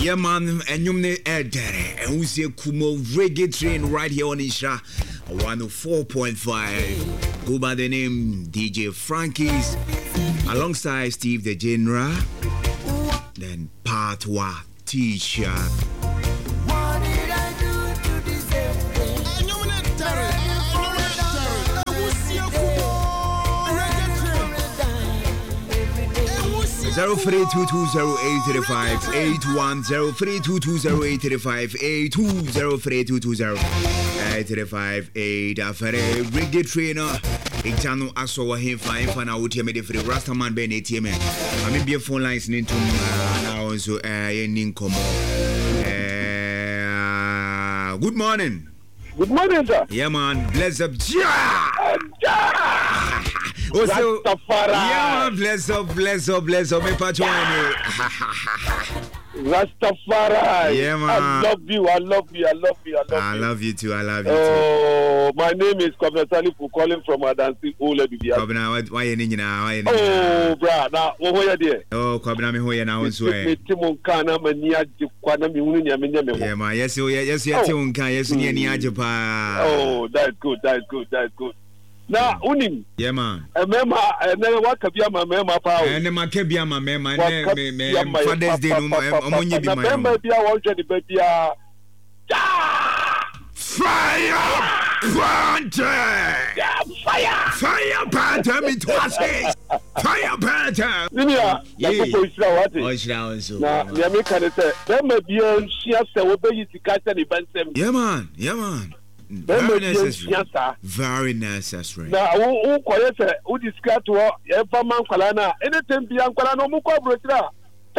Yeah, man, and you may add and we see Kumo Reggae Train right here on Isha 104.5. Go by the name DJ Frankie's alongside Steve the General. Then Patwa T-shirt. What did I do to deserve it? 0322083581 0322083582 afere reggae trainer Itano aso wa hemfa na wotie me de free Rastaman Ben ATM ami be phone lines into now so yen komo good morning. Good morning, sir. Yeah, man. Bless up. Also, yeah, man. Bless up. Me patron. Rastafari. Yeah, man. I love you. I love you too. Oh, my name is Governor Salifu calling from Adansi Ole Bibia. Governor, why you now? Oh, bra. Now, what are you there? Oh, Governor, me hoye now so. Yeah, man. Yes, Timunka. Yes, ni ajepa. Oh, that's good. Now, unim. Yeah, man. Remember, never what kabia my mema pa. And my kabia my mema. Me Father's Day no omonye bi my. Remember, be a watch the baby. Fire! Fire Panther, me twice. Fire Panther. Yeah. Now, the American say, there may be a sheer say, obey to catch any bantam. Yeah, man. Very necessary. Now, who quiet, who discuss to ever man Kalana, anything beyond Kalano Muko.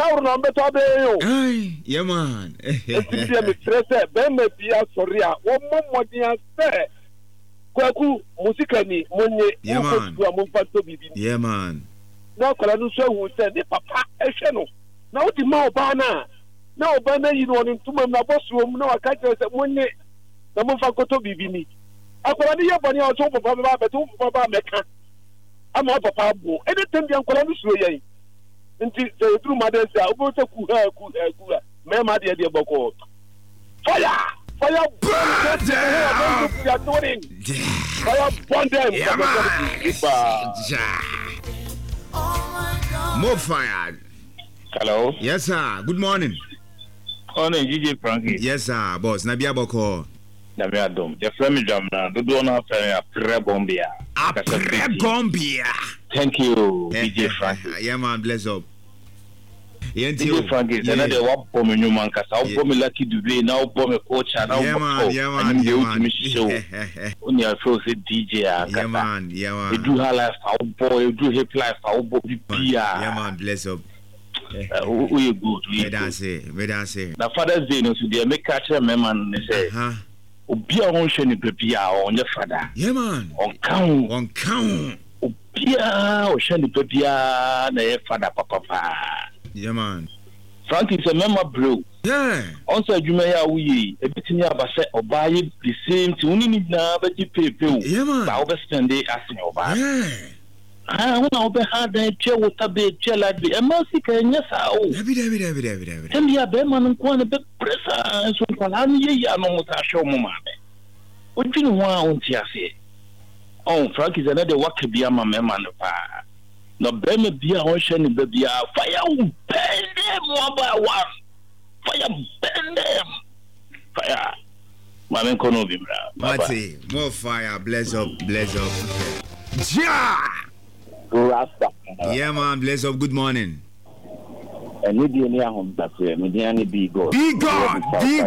Yeah, man. Ben may be a sorry. One more than say, Kwaku, Musikani, Monye, yeah, man. Now, Kalanu who said, Papa, Esheno. Now, the Maubana. Now, Bana, you know, into my boss room, no, I can't say, Monye, the Mufakoto Bibini. I could only have any auto for Papa, but two Papa Mecca. I'm not Papa, anything beyond Kalanu. Until the true mother said, I will take Kuha, Mamma, dear Boko. Fire! Fire burn them! More fire. Hello. Yes, sir. Good morning. Morning, DJ Frankie. Yes, sir. Boss, Nabia Boko. Nabia Dom. The Flemish drum now. Do not have a Pregombia. Pregombia. Thank you, DJ Frankie. Yeah, man. Bless up. DJ Frankie, another one bomb in your man, because I'll bomb Lucky Dubé, now bomb a coach, and now only I feel say DJ. Yeah, man. You do her life, our boy, you do hip life, our boy, yeah, man. Bless up. We good. Me say. The Father's Day, no, so they make catch a man and say, Obia on shiny pepia on your father. Yeah, man. On count. Obia or shiny pepia, the father, papa. Yeah, man. Frank is a member, bro. Yeah. Also, you may have we a bit near Bassett or buy the same to only need now, but you pay. Yeah, man. I'll stand there asking your buy. Yeah. I want to be hard and chair with a bit, chair like the America, and yes, I'll David. tell me a bearman and one a bit presser, and so for Lani, I know what I show Mamma. What do you want to say? Oh, Frank is another what could be a mamma. No, Bema be a ocean, baby. Fire burn them one by one. Fire burn them. Fire. My man can't be Matty, more fire. Bless up. Ja! Rasta. Yeah, man. Bless up. Good morning. And you be near home, that's it. Mediani be God. Be God,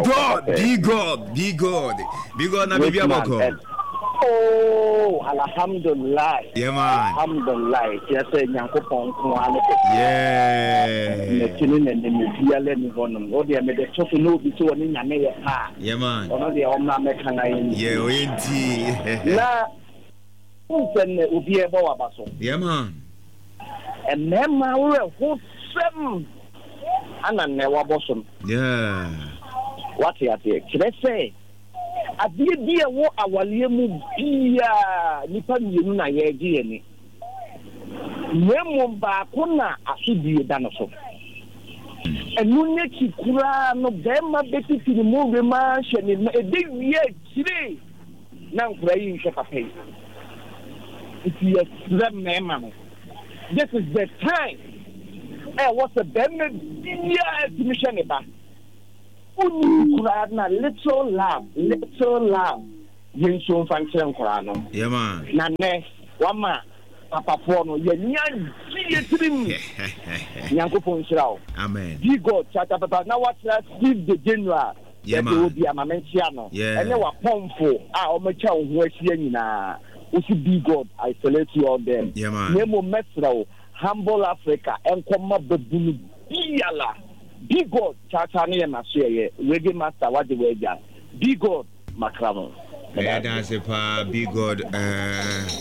na baby abako. Oh, alhamdulillah. Yeah, man. Alhamdulillah. Yes, Yankopon Kuane. Yeah. Nekinin and the media let me go on. Oh, they made a chocolate no be so in Yamea. Yeah, man. One of the Omna Mekana. Yeah, we La Ubia Boabaso. Yeah, man. And then my who seven and a never bosom. Yeah. What you say? Can I say? A dear what our limu be Nippon Yuna Yagi. Nemo Bakuna, I should be a dinosaur. ɛnu ne kikura no bɛrima bɛtiti ne mu bɛma hyɛ ne ma ɛde wie akyire na nkura yi nhwɛ papa yi nti yɛsrɛ mmarima no this is the time what's the bɛrima biara atumi hyɛ ne ba wonni kura na little love yɛn nso mfa nkyerɛ nkura no na nɛ wama papafoɔ no yɛnya yɛtirim nyankopɔn nhyira wo amen be God chata papa na watra Steve the General yɛde wo bi amamentia no ɛne wapɔmfo a ɔmɛkya wo ho ahyia nyinaa wosi be God I salute you all them na mo mesra wo humble Africa enkɔma babunu biyala be God chata ne yɛ naso yɛ reggae master wade wagya be God makramo that's a be God